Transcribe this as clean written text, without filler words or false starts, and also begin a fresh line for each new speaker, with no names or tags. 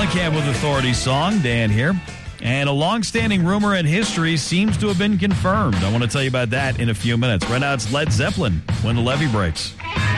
Mellencamp with Authority song. Dan here. And a long-standing rumor in history seems to have been confirmed. I want to tell you about that in a few minutes. Right now, it's Led Zeppelin when the levee breaks.